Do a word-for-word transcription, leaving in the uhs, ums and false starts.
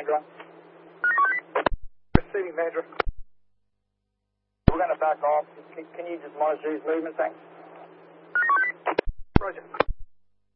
Vandra. Receiving Vandra. We're going to back off. Can, can you just monitor these movements? Thanks. Roger.